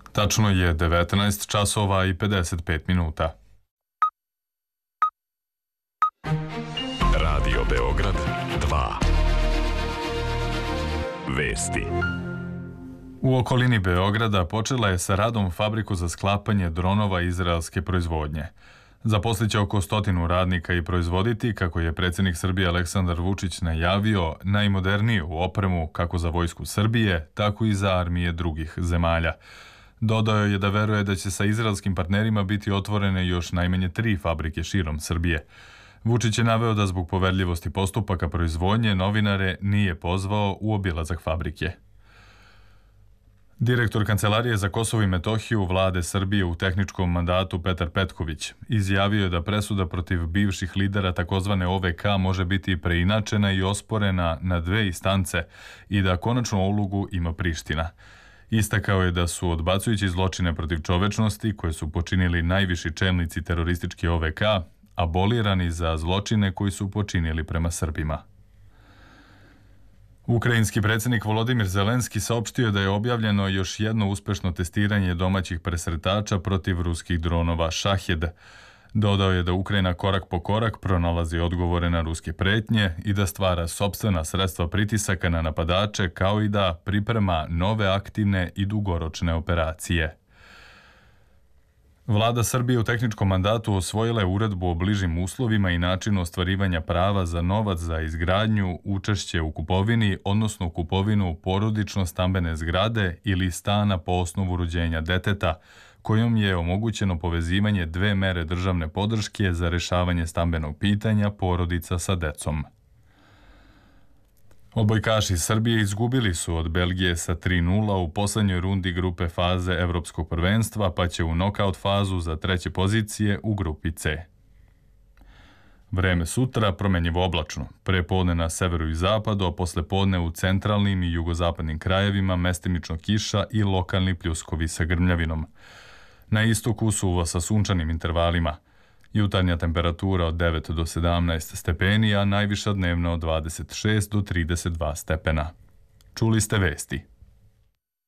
Tačno je 19 časova i 55 minuta. Radio Beograd 2. Vesti. U okolini Beograda počela je sa radom fabriku za sklapanje dronova izraelske proizvodnje. Zaposliće oko 100 radnika i proizvoditi, kako je predsjednik Srbije Aleksandar Vučić najavio, najmoderniju opremu kako za vojsku Srbije, tako i za armije drugih zemalja. Dodao je da veruje da će sa izraelskim partnerima biti otvorene još najmanje 3 fabrike širom Srbije. Vučić je naveo da zbog poverljivosti postupaka proizvodnje novinare nije pozvao u obilazak fabrike. Direktor Kancelarije za Kosovo i Metohiju Vlade Srbije u tehničkom mandatu Petar Petković izjavio je da presuda protiv bivših lidera takozvane OVK može biti preinačena i osporena na 2 instance i da konačnu ulogu ima Priština. Istakao je da su odbacujući zločine protiv čovečnosti koje su počinili najviši čelnici terorističke OVK abolirani za zločine koji su počinili prema Srbima. Ukrajinski predsjednik Volodimir Zelenski saopštio da je objavljeno još jedno uspešno testiranje domaćih presretača protiv ruskih dronova Šahed. Dodao je da Ukrajina korak po korak pronalazi odgovore na ruske pretnje i da stvara sopstvena sredstva pritisaka na napadače, kao i da priprema nove aktivne i dugoročne operacije. Vlada Srbije u tehničkom mandatu osvojila je uredbu o bližim uslovima i načinu ostvarivanja prava za novac za izgradnju, učešće u kupovini, odnosno kupovinu porodično-stambene zgrade ili stana po osnovu rođenja deteta, kojom je omogućeno povezivanje 2 mere državne podrške za rešavanje stambenog pitanja porodica sa decom. Odbojkaši Srbije izgubili su od Belgije sa 3:0 u poslednjoj rundi grupe faze Evropskog prvenstva, pa će u nokaut fazu za 3. pozicije u grupi C. Vreme sutra promenjivo oblačno, prepodne na severu i zapadu, a poslepodne u centralnim i jugozapadnim krajevima mestimično kiša i lokalni pljuskovi sa grmljavinom. Na istoku suvo sa sunčanim intervalima. Jutarnja temperatura od 9 do 17 stepeni, a najviša dnevna od 26 do 32 stepena. Čuli ste vesti.